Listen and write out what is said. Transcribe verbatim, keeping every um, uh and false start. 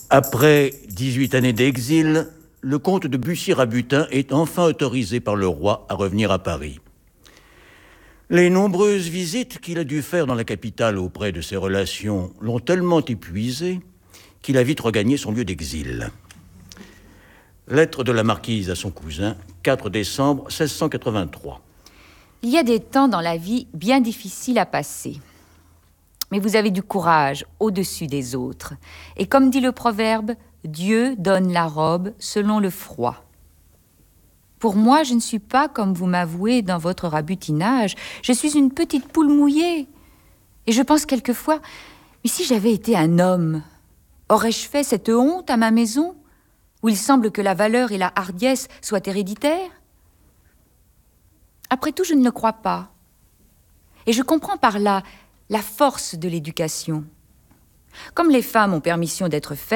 Après dix-huit années d'exil, le comte de Bussy-Rabutin est enfin autorisé par le roi à revenir à Paris. Les nombreuses visites qu'il a dû faire dans la capitale auprès de ses relations l'ont tellement épuisé qu'il a vite regagné son lieu d'exil. Lettre de la marquise à son cousin, quatre décembre seize cent quatre-vingt-trois. Il y a des temps dans la vie bien difficiles à passer. Mais vous avez du courage au-dessus des autres. Et comme dit le proverbe, Dieu donne la robe selon le froid. Pour moi, je ne suis pas, comme vous m'avouez dans votre rabutinage, je suis une petite poule mouillée. Et je pense quelquefois, mais si j'avais été un homme, aurais-je fait cette honte à ma maison, où il semble que la valeur et la hardiesse soient héréditaires? Après tout, je ne le crois pas. Et je comprends par là la force de l'éducation. Comme les femmes ont permission d'être faibles,